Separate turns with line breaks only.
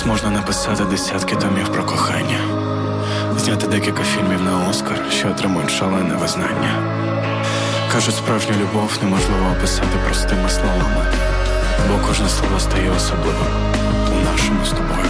можна написати десятки томів про кохання, зняти декілька фільмів на Оскар, що отримують шалене визнання. Кажуть, справжню любов неможливо описати простими словами, бо кожне слово стає особливим у нашому з тобою